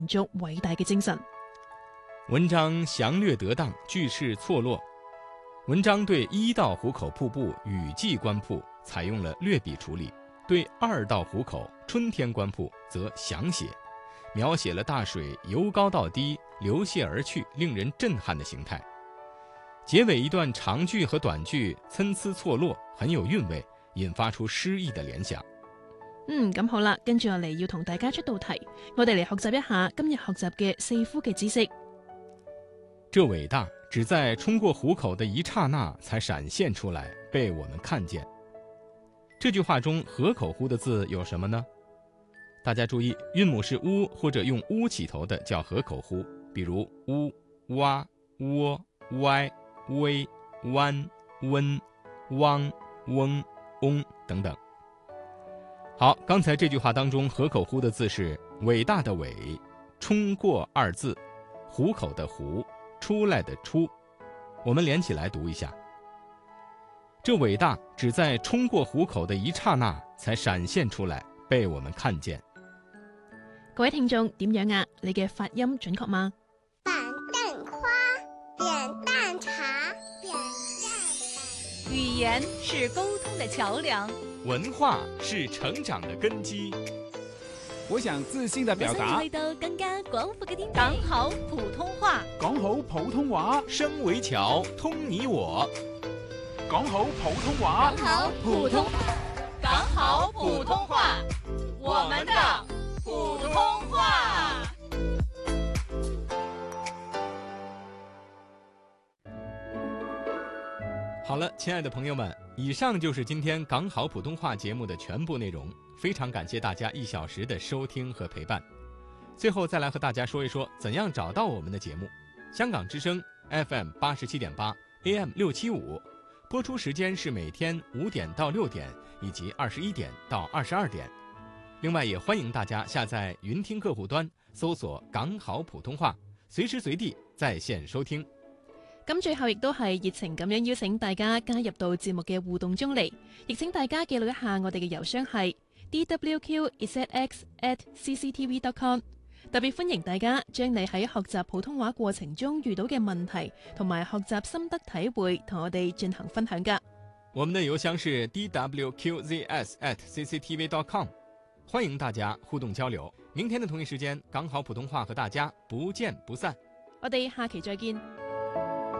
族偉大嘅精神。 文章详略得当，句式错落。文章对1道湖口瀑布雨季观瀑采用了略笔处理，对2道湖口春天观瀑则详写，描写了大水由高到低流泻而去，令人震撼的形態。結尾一段長句和短句參差錯落，很有韻味，引發出詩意的聯想。 咁好啦，跟住落嚟要同大家出道題，我哋嚟學習一下今日學習嘅四呼嘅知識。 這偉大只在衝過湖口的一剎那才閃現出來，被我們看見。這句話中河口呼的字有什麼呢？大家注意，韻母是烏或者用烏起頭的叫河口呼，比如烏、蛙、窩、歪、微、彎、溫、汪、翁、翁等等。好，剛才這句話當中河口呼的字是偉大的偉，衝過2字，湖口的湖，出來的出。我們連起來讀一下。這偉大只在衝過湖口的一剎那才閃現出來，被我們看見。 各位聽眾點樣啊？你嘅發音準確嗎？ 板凳花，扁擔茶，扁擔語言是溝通的橋樑， 文化是成長的根基。 我想自信地表達， 去到更加廣闊嘅天地。講好普通話， 講好普通話， 聲為橋，通你我。 講好普通話， 講好普通，講好普通話，我們的普通話。 好了，親愛的朋友們，以上就是今天港好普通話節目的全部內容。非常感謝大家1小時的收聽和陪伴。最後再來和大家說一說怎樣找到我們的節目。香港之聲 FM 87.8 AM 675，播出時間是每天5點到6點以及21點到22點。另外也歡迎大家下載雲聽客戶端，搜索港好普通話，隨時隨地在線收聽。 咁最後亦都係熱情咁樣邀請大家加入到節目嘅互動中嚟，亦請大家記錄一下我哋嘅郵箱係dwq@cctv.com。特別歡迎大家將你喺學習普通話過程中遇到嘅問題同埋學習心得體會同我哋進行分享㗎。 我們的郵箱是 dwqzs@cctv.com， 歡迎大家互動交流。明天的同一時間，港好普通話和大家不見不散。 我哋下期再見。